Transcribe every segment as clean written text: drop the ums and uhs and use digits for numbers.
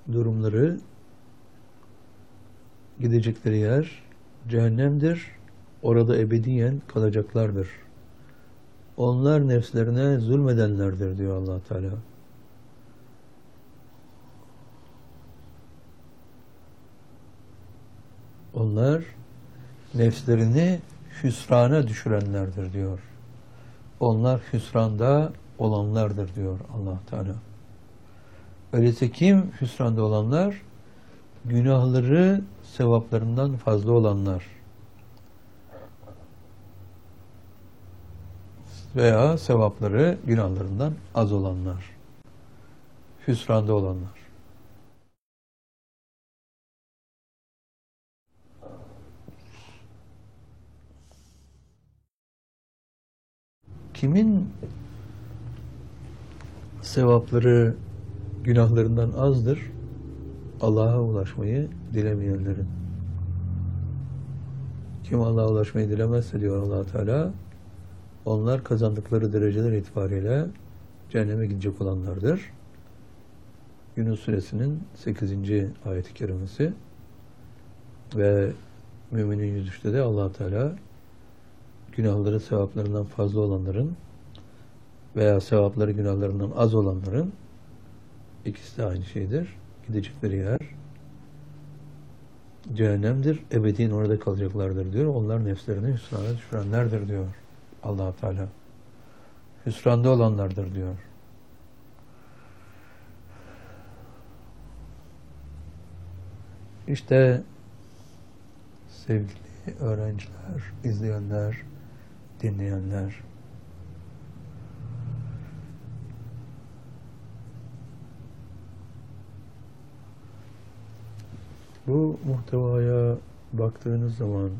durumları, gidecekleri yer cehennemdir. Orada ebediyen kalacaklardır. Onlar nefslerine zulmedenlerdir diyor Allah Teala. Onlar nefslerini hüsrana düşürenlerdir diyor. Onlar hüsranda olanlardır diyor Allah Teala. Öyleyse kim hüsranda olanlar? Günahları sevaplarından fazla olanlar. Veya sevapları günahlarından az olanlar. Hüsranda olanlar. Kimin sevapları günahlarından azdır? Allah'a ulaşmayı dilemeyenlerin. Kim Allah'a ulaşmayı dilemezse diyor Allah Teala, onlar kazandıkları dereceler itibariyle cehenneme gidecek olanlardır. Yunus Suresinin 8. ayet-i kerimesi ve Müminin 103'te de Allah Teala günahları sevaplarından fazla olanların veya sevapları günahlarından az olanların ikisi de aynı şeydir. Gidecekleri yer cehennemdir. Ebediyen orada kalacaklardır diyor. Onlar nefslerini hüsrana düşürenlerdir diyor Allah Teala. Hüsranda olanlardır diyor. İşte sevgili öğrenciler, izleyenler, dinleyenler, bu muhtevaya baktığınız zaman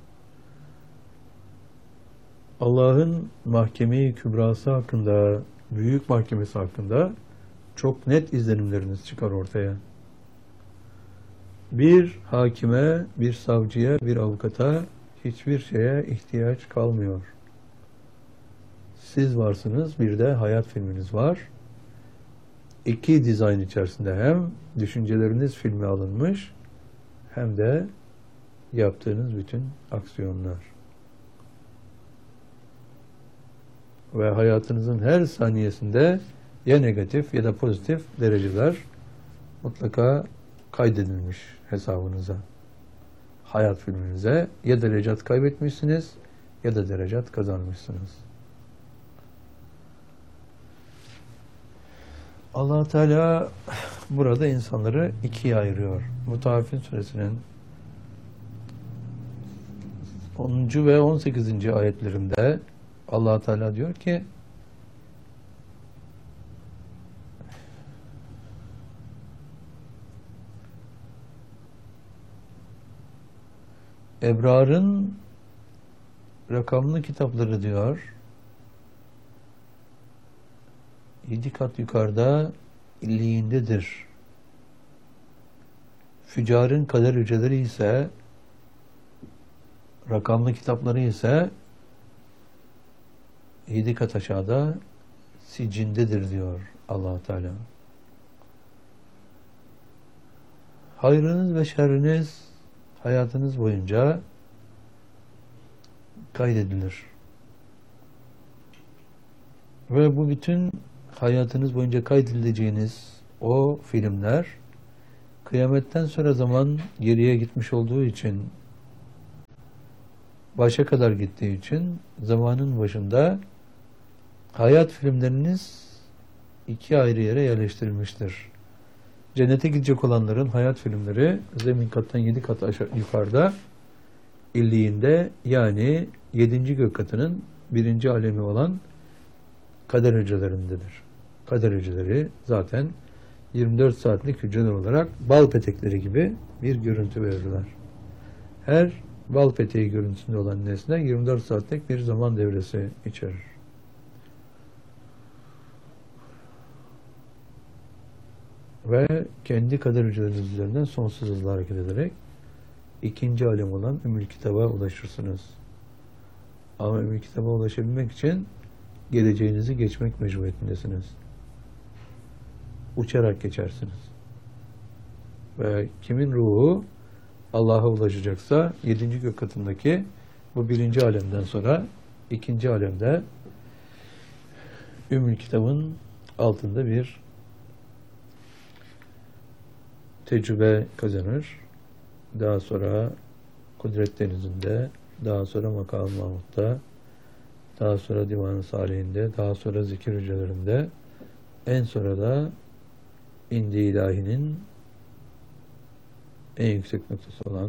Allah'ın mahkeme-i kübrası hakkında, büyük mahkemesi hakkında çok net izlenimleriniz çıkar ortaya. Bir hakime, bir savcıya, bir avukata hiçbir şeye ihtiyaç kalmıyor. Siz varsınız, bir de hayat filminiz var. İki dizayn içerisinde hem düşünceleriniz filme alınmış, hem de yaptığınız bütün aksiyonlar. Ve hayatınızın her saniyesinde ya negatif ya da pozitif dereceler mutlaka kaydedilmiş hesabınıza. Hayat filminize ya derecat kaybetmişsiniz ya da derecat kazanmışsınız. Allah Teala burada insanları ikiye ayırıyor. Mutaffifin suresinin 10. ve 18. ayetlerinde Allah Teala diyor ki Ebrar'ın rakamlı kitapları diyor 7 kat yukarıda illiğindedir. Fücarın kader hücreleri ise rakamlı kitapları ise 7 kat aşağıda sicindedir diyor Allah Teala. Hayrınız ve şerriniz hayatınız boyunca kaydedilir. Ve bu bütün hayatınız boyunca kaydedileceğiniz o filmler kıyametten sonra zaman geriye gitmiş olduğu için, başa kadar gittiği için zamanın başında hayat filmleriniz iki ayrı yere yerleştirilmiştir. Cennete gidecek olanların hayat filmleri zemin kattan 7 kat aşağı yukarıda illiğinde, yani 7. gök katının 1. alemi olan kader hücrelerindedir. Kader hücreleri zaten 24 saatlik hücreler olarak bal petekleri gibi bir görüntü verirler. Her bal peteği görüntüsünde olan nesne 24 saatlik bir zaman devresi içerir. Ve kendi kader hücreleriniz üzerinden sonsuz hızla hareket ederek ikinci alem olan Ümmül Kitab'a ulaşırsınız. Ama Ümmül Kitab'a ulaşabilmek için geleceğinizi geçmek mecburiyetindesiniz. Uçarak geçersiniz. Ve kimin ruhu Allah'a ulaşacaksa 7. gök katındaki bu 1. alemden sonra 2. alemde Ümmül Kitab'ın altında bir tecrübe kazanır. Daha sonra Kudret Denizi'nde, daha sonra Makam-ı Mahmud'da, daha sonra Divan-ı Salih'inde, daha sonra zikir hücrelerinde, en sonra da İndi İlahi'nin en yüksek noktası olan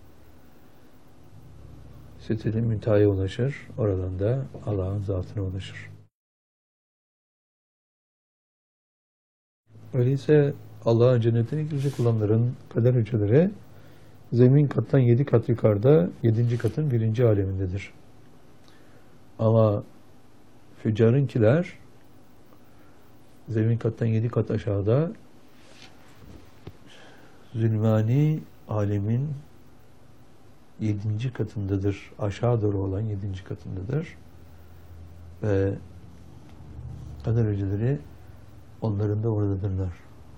Sidratil Münteha'ya ulaşır. Oradan da Allah'ın zatına ulaşır. Öyleyse Allah'ın cennetine girecek olanların kader hücreleri zemin kattan 7 kat yukarıda 7. katın 1. alemindedir. Ama füccarınkiler zemin kattan 7 kat aşağıda zulmani alemin 7. katındadır. Aşağı doğru olan 7. katındadır. Ve kader hücreleri onların da oradadırlar.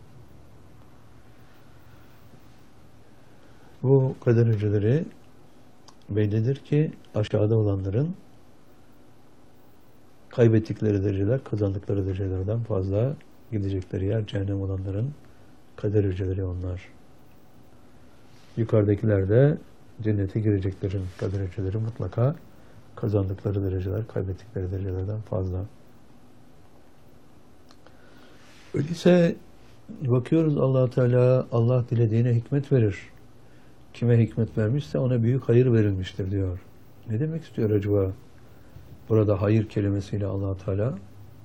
Bu kader hücreleri bellidir ki aşağıda olanların kaybettikleri dereceler, kazandıkları derecelerden fazla gidecekleri yer cehennem olanların kader hücreleri onlar. Yukarıdakiler de cennete gireceklerin kader hücreleri mutlaka kazandıkları dereceler, kaybettikleri derecelerden fazla. Öyleyse bakıyoruz Allah Teala, Allah dilediğine hikmet verir. Kime hikmet vermişse ona büyük hayır verilmiştir diyor. Ne demek istiyor acaba? Burada hayır kelimesiyle Allah Teala,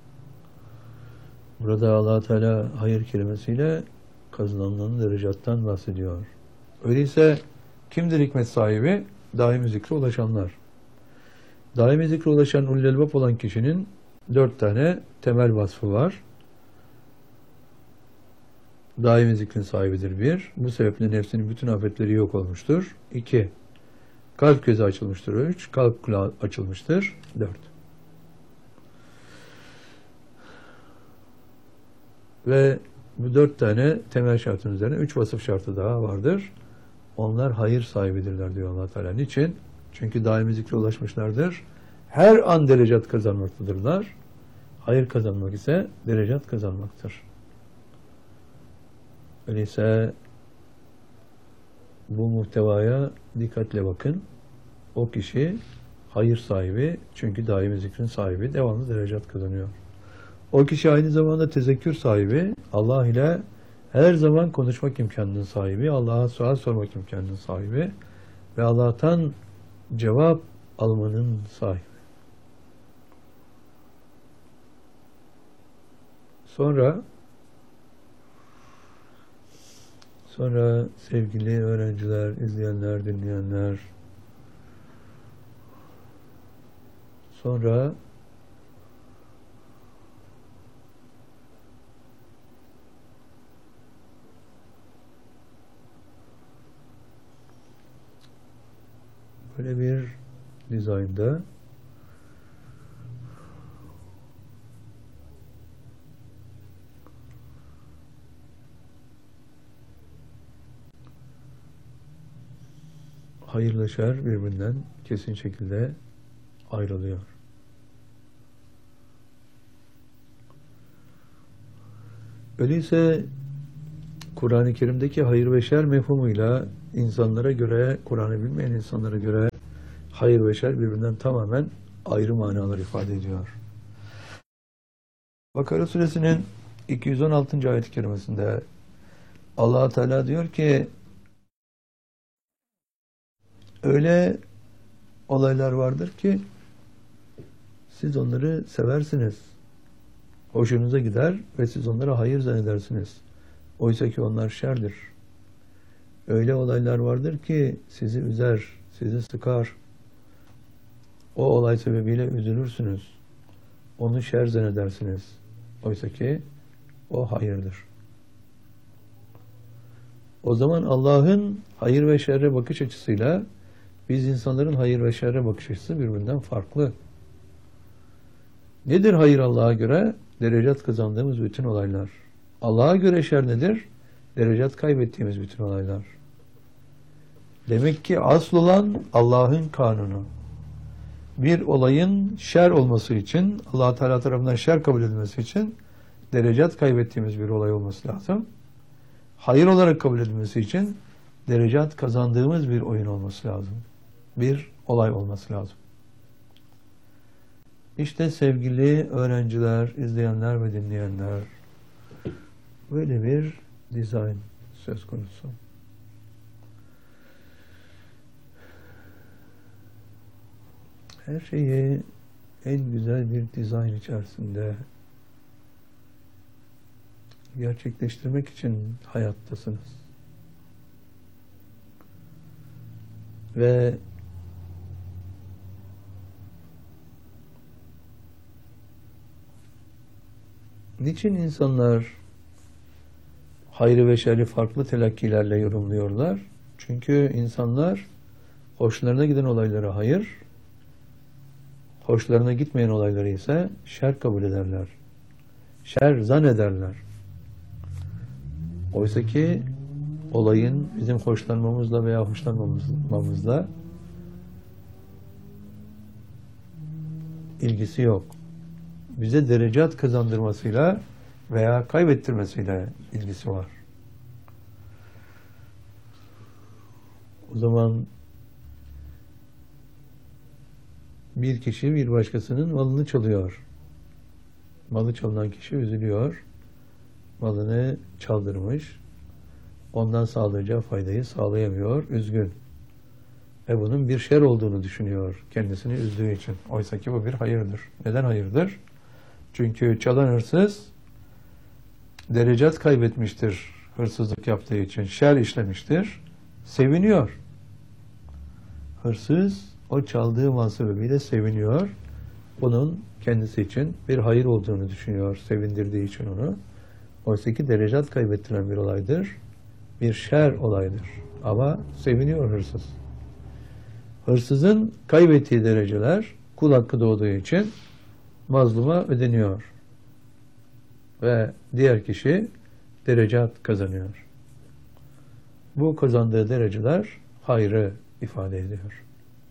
burada Allah Teala hayır kelimesiyle kazanılan derecattan bahsediyor. Öyleyse kimdir hikmet sahibi? Daimi zikre ulaşanlar. Daimi zikre ulaşan ulul elbab olan kişinin 4 tane temel vasfı var. Daimi zikrin sahibidir 1. Bu sebeple nefsinin bütün afetleri yok olmuştur. 2. Kalp gözü açılmıştır. 3. Kalp kulağı açılmıştır. 4. Ve bu 4 tane temel şartın üzerine 3 vasıf şartı daha vardır. Onlar hayır sahibidirler diyor Allah Teala. Niçin? Çünkü daimi zikre ulaşmışlardır. Her an derecat kazanmaktadırlar. Hayır kazanmak ise derecat kazanmaktır. Öyleyse bu muhtevaya dikkatle bakın. O kişi hayır sahibi, çünkü daimi zikrin sahibi, devamlı derecat kazanıyor. O kişi aynı zamanda tezekkür sahibi, Allah ile her zaman konuşmak imkanının sahibi, Allah'a sual sormak imkanının sahibi ve Allah'tan cevap almanın sahibi. Sonra sevgili öğrenciler, izleyenler, dinleyenler, sonra böyle bir dizaynda hayırlaşar birbirinden kesin şekilde ayrılıyor. Öyleyse Kur'an-ı Kerim'deki hayır ve şer mefhumuyla insanlara göre, Kur'an'ı bilmeyen insanlara göre hayır ve şer birbirinden tamamen ayrı manalar ifade ediyor. Bakara suresinin 216. ayet-i kerimesinde Allah Teala diyor ki öyle olaylar vardır ki siz onları seversiniz. Hoşunuza gider ve siz onlara hayır zannedersiniz. Oysa ki onlar şerdir. Öyle olaylar vardır ki sizi üzer, sizi sıkar. O olay sebebiyle üzülürsünüz. Onu şer zannedersiniz. Oysa ki o hayırdır. O zaman Allah'ın hayır ve şerre bakış açısıyla biz insanların hayır ve şerre bakış açısı birbirinden farklı. Nedir hayır Allah'a göre? Derecat kazandığımız bütün olaylar. Allah'a göre şer nedir? derecat kaybettiğimiz bütün olaylar. Demek ki asıl olan Allah'ın kanunu. Bir olayın şer olması için, Allah Teala tarafından şer kabul edilmesi için derecat kaybettiğimiz bir olay olması lazım. Hayır olarak kabul edilmesi için derecat kazandığımız bir oyun olması lazım. Bir olay olması lazım. İşte sevgili öğrenciler, izleyenler ve dinleyenler, böyle bir dizayn söz konusu. Her şeyi en güzel bir dizayn içerisinde gerçekleştirmek için hayattasınız. Ve niçin insanlar hayrı ve şerri farklı telakkilerle yorumluyorlar? Çünkü insanlar hoşlarına giden olaylara hayır, hoşlarına gitmeyen olayları ise şer kabul ederler. Şer zannederler. Oysa ki olayın bizim hoşlanmamızla veya hoşlanmamamızla ilgisi yok. Bize derecat kazandırmasıyla veya kaybettirmesiyle ilgisi var. O zaman bir kişi bir başkasının malını çalıyor. Malı çalınan kişi üzülüyor. Malını çaldırmış. Ondan sağlayacağı faydayı sağlayamıyor. Üzgün. Ve bunun bir şer olduğunu düşünüyor. Kendisini üzdüğü için. Oysa ki bu bir hayırdır. Neden hayırdır? Çünkü çalan hırsız derecat kaybetmiştir. Hırsızlık yaptığı için. Şer işlemiştir. Seviniyor. Hırsız o çaldığı mal sebebiyle seviniyor. Bunun kendisi için bir hayır olduğunu düşünüyor. Sevindirdiği için onu. Oysa ki derecat kaybettiren bir olaydır. Bir şer olaydır. Ama seviniyor hırsız. Hırsızın kaybettiği dereceler kul hakkı doğduğu için mazluma ödeniyor. Ve diğer kişi derecat kazanıyor. Bu kazandığı dereceler hayrı ifade ediyor.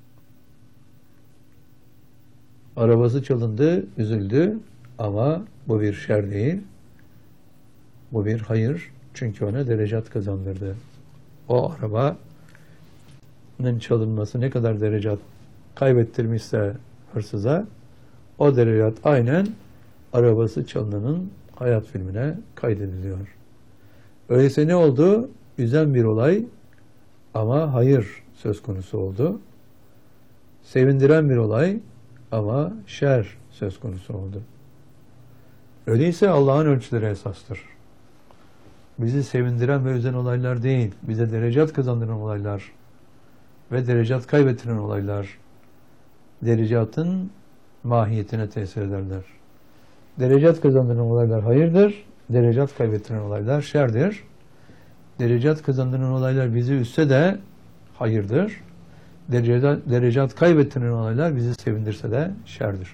Arabası çalındı, üzüldü ama bu bir şer değil. Bu bir hayır. Çünkü ona derecat kazandırdı. O arabanın çalınması ne kadar derecat kaybettirmişse hırsıza, o derecat aynen arabası çalınanın hayat filmine kaydediliyor. Öyleyse ne oldu? Üzen bir olay ama hayır söz konusu oldu. Sevindiren bir olay ama şer söz konusu oldu. Öyleyse Allah'ın ölçüleri esastır. Bizi sevindiren ve üzen olaylar değil, bize derecat kazandıran olaylar ve derecat kaybettiren olaylar derecatın mahiyetine tesir ederler. Derecat kazandıran olaylar hayırdır, derecat kaybettiren olaylar şerdir. Derecat kazandıran olaylar bizi üzse de hayırdır. Derecat kaybettiren olaylar bizi sevindirse de şerdir.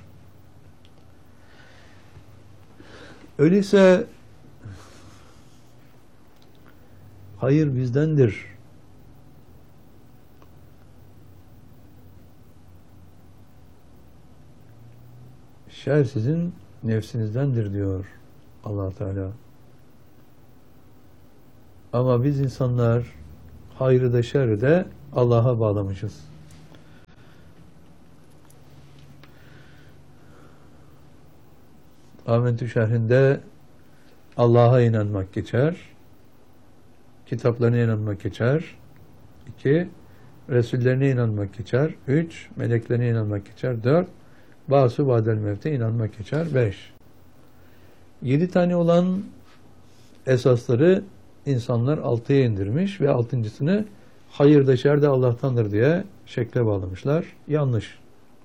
Öyleyse hayır bizdendir. Şer sizin nefsinizdendir diyor Allah Teala. Ama biz insanlar hayrı da şerri de Allah'a bağlamışız. Amentü şerhinde Allah'a inanmak geçer. Kitaplarına inanmak geçer. 2. Resullerine inanmak geçer. 3. Meleklerine inanmak geçer. 4. Ba'su ba'del mevte inanmak geçer. 5. 7 tane olan esasları insanlar 6'ya indirmiş ve 6.'sını hayır da şer de Allah'tandır diye şekle bağlamışlar. Yanlış.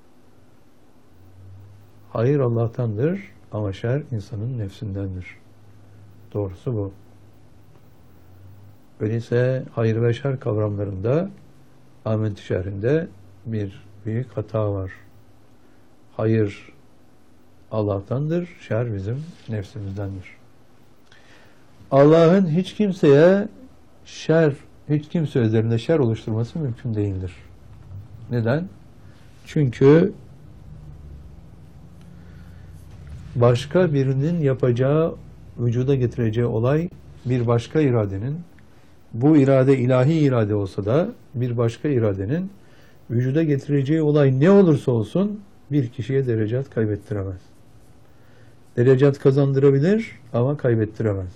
Hayır Allah'tandır ama şer insanın nefsindendir. Doğrusu bu. Öyleyse hayır ve şer kavramlarında Amentü şerhinde bir büyük hata var. Hayır Allah'tandır, şer bizim nefsimizdendir. Allah'ın hiç kimseye hiç kimse üzerinde şer oluşturması mümkün değildir. Neden? Çünkü başka birinin yapacağı, vücuda getireceği olay bir başka iradenin, bu irade ilahi irade olsa da bir başka iradenin vücuda getireceği olay ne olursa olsun bir kişiye derecat kaybettiremez. Derecat kazandırabilir ama kaybettiremez.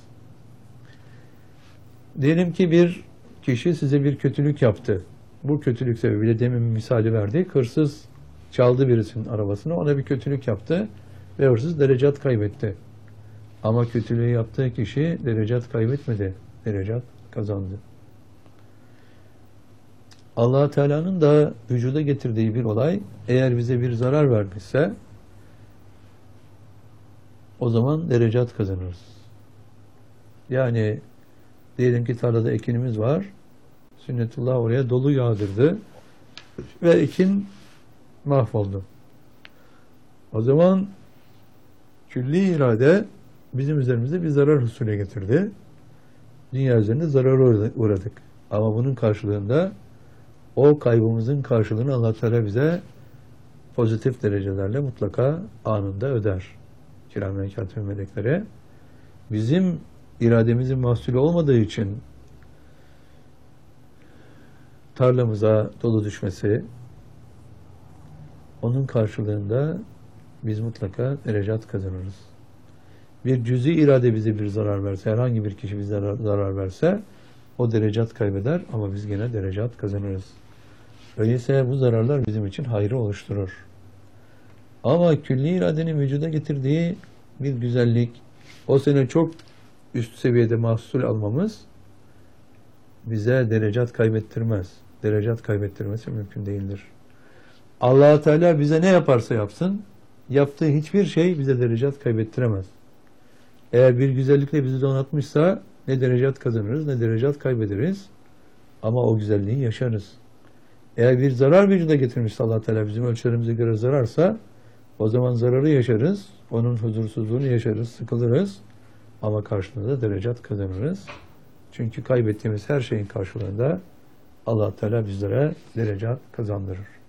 Diyelim ki bir kişi size bir kötülük yaptı. Bu kötülük sebebiyle demin misali verdik. Hırsız çaldı birisinin arabasını, ona bir kötülük yaptı ve hırsız derecat kaybetti. Ama kötülüğü yaptığı kişi derecat kaybetmedi. Derecat kazandı. Allah Teala'nın da vücuda getirdiği bir olay eğer bize bir zarar vermişse o zaman derecat kazanırız. Yani diyelim ki tarlada ekinimiz var. Sünnetullah oraya dolu yağdırdı ve ekin mahvoldu. O zaman külli irade bizim üzerimizde bir zarar husule getirdi. Dünya üzerinde zarara uğradık. Ama bunun karşılığında o kaybımızın karşılığını Allah Teala bize pozitif derecelerle mutlaka anında öder. Kiramen katibin melekleri. Bizim irademizin mahsulü olmadığı için tarlamıza dolu düşmesi, onun karşılığında biz mutlaka derecat kazanırız. Bir cüz'i irade bize bir zarar verse, herhangi bir kişi bize zarar verse, o derecat kaybeder ama biz gene derecat kazanırız. Öyleyse bu zararlar bizim için hayrı oluşturur. Ama külli iradenin vücuda getirdiği bir güzellik, o sene çok üst seviyede mahsul almamız bize derecat kaybettirmez. Derecat kaybettirmesi mümkün değildir. Allah Teala bize ne yaparsa yapsın, yaptığı hiçbir şey bize derecat kaybettiremez. Eğer bir güzellikle bizi donatmışsa ne derecat kazanırız ne derecat kaybederiz. Ama o güzelliği yaşarız. Eğer bir zarar vücuda getirmişse Allah Teala bizim ölçülerimize göre zararsa o zaman zararı yaşarız. Onun huzursuzluğunu yaşarız, sıkılırız. Ama karşılığında derecat kazanırız. Çünkü kaybettiğimiz her şeyin karşılığında Allah Teala bizlere derecat kazandırır.